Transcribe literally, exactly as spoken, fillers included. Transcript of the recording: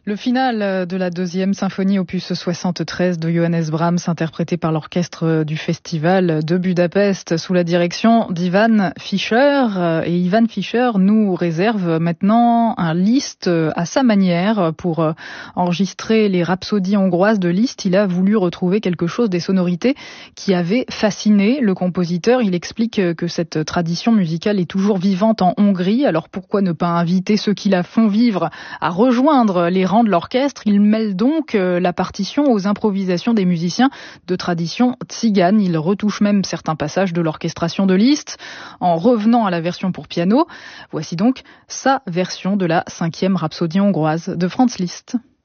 Le final de la deuxième symphonie opus soixante-treize de Johannes Brahms, interprété par l'orchestre du Festival de Budapest sous la direction d'Ivan Fischer. Et Ivan Fischer nous réserve maintenant un Liszt à sa manière. Pour enregistrer les rhapsodies hongroises de Liszt, il a voulu retrouver quelque chose des sonorités qui avaient fasciné le compositeur. Il explique que cette tradition musicale est toujours vivante en Hongrie. Alors pourquoi ne pas inviter ceux qui la font vivre à rejoindre les rangs de l'orchestre? Il mêle donc la partition aux improvisations des musiciens de tradition tzigane. Il retouche même certains passages de l'orchestration de Liszt en revenant à la version pour piano. Voici donc sa version de la cinquième rhapsodie hongroise de Franz Liszt.